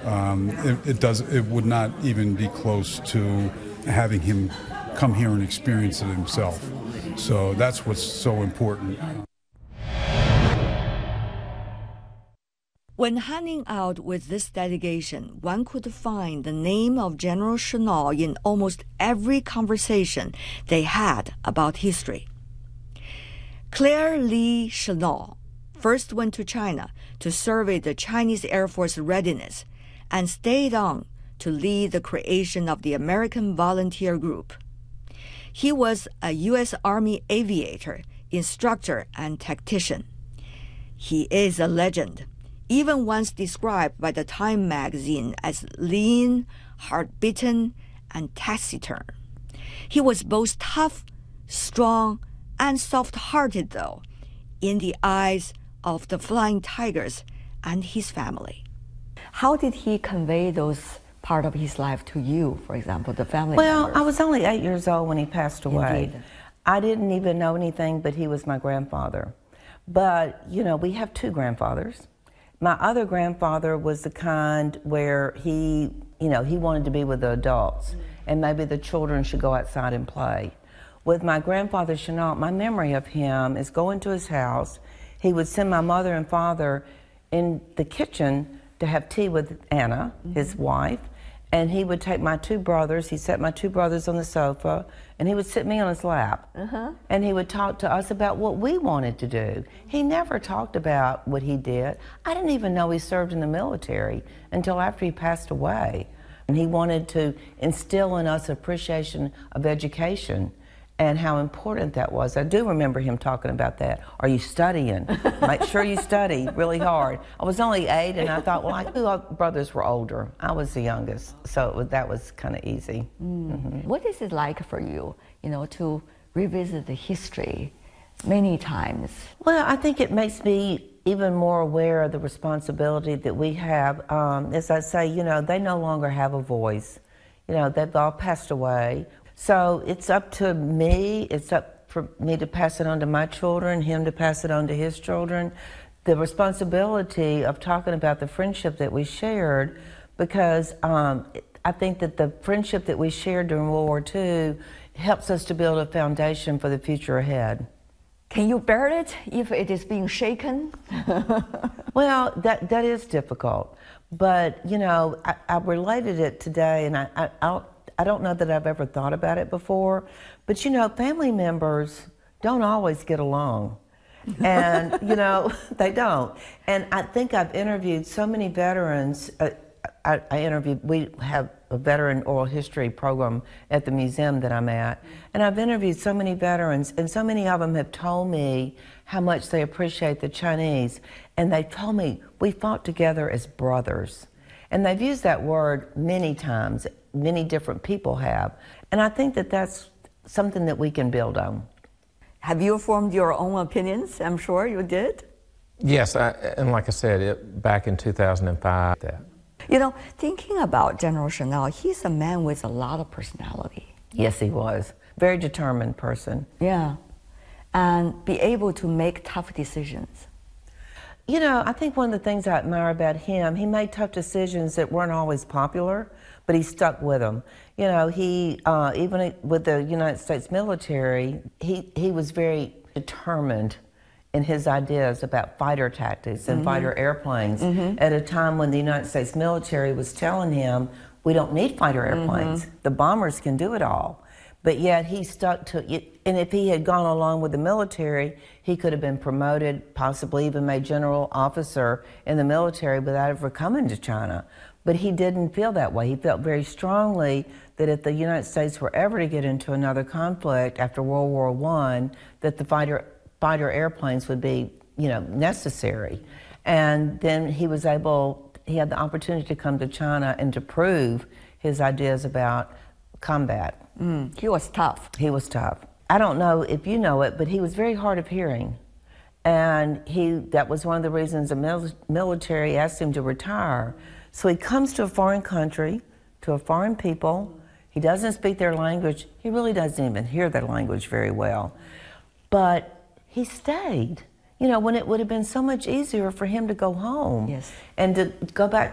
It would not even be close to having him come here and experience it himself. So that's what's so important. When hanging out with this delegation, one could find the name of General Chennault in almost every conversation they had about history. Claire Lee Chennault first went to China to survey the Chinese Air Force readiness and stayed on to lead the creation of the American Volunteer Group. He was a U.S. Army aviator, instructor, and tactician. He is a legend, even once described by the Time magazine as lean, hard-bitten, and taciturn. He was both tough, strong, and soft-hearted, though, in the eyes of the Flying Tigers and his family. How did he convey those part of his life to you, for example, the family members? I was only 8 years old when he passed away. Indeed. I didn't even know anything, but he was my grandfather. But, you know, we have two grandfathers. My other grandfather was the kind where he wanted to be with the adults, and maybe the children should go outside and play. With my grandfather Chennault, my memory of him is going to his house. He would send my mother and father in the kitchen to have tea with Anna, his wife, and he would take my two brothers, he set my two brothers on the sofa, and he would sit me on his lap. And he would talk to us about what we wanted to do. He never talked about what he did. I didn't even know he served in the military until after he passed away. And he wanted to instill in us appreciation of education and how important that was. I do remember him talking about that. Are you studying? Make sure you study really hard. I was only 8, and I thought, well, my brothers were older. I was the youngest, so that was kind of easy. What is it like for you, to revisit the history many times? Well, I think it makes me even more aware of the responsibility that we have. As I say, they no longer have a voice. They've all passed away. So it's up to me, it's up for me to pass it on to my children, him to pass it on to his children. The responsibility of talking about the friendship that we shared, because I think that the friendship that we shared during World War II helps us to build a foundation for the future ahead. Can you bear it if it is being shaken? Well, that is difficult. But, I related it today, and I don't know that I've ever thought about it before, but family members don't always get along. And, they don't. And I think I've interviewed so many veterans. We have a veteran oral history program at the museum that I'm at. And I've interviewed so many veterans, and so many of them have told me how much they appreciate the Chinese. And they've told me, we fought together as brothers. And they've used that word many times. Many different people have. And I think that that's something that we can build on. Have you formed your own opinions? I'm sure you did. Yes, and like I said, back in 2005. Thinking about General Chennault, he's a man with a lot of personality. Yes, he was. Very determined person. Yeah. And be able to make tough decisions. I think one of the things I admire about him, he made tough decisions that weren't always popular, but he stuck with them. He, even with the United States military, he was very determined in his ideas about fighter tactics and fighter airplanes at a time when the United States military was telling him, we don't need fighter airplanes. The bombers can do it all. But yet he stuck to it, and if he had gone along with the military, he could have been promoted, possibly even made general officer in the military without ever coming to China. But he didn't feel that way. He felt very strongly that if the United States were ever to get into another conflict after World War I, that the fighter airplanes would be, necessary. And then he had the opportunity to come to China and to prove his ideas about combat. He was tough. He was tough. I don't know if you know it, but he was very hard of hearing. And that was one of the reasons the military asked him to retire. So he comes to a foreign country, to a foreign people. He doesn't speak their language. He really doesn't even hear their language very well. But he stayed. When it would have been so much easier for him to go home. Yes. And to go back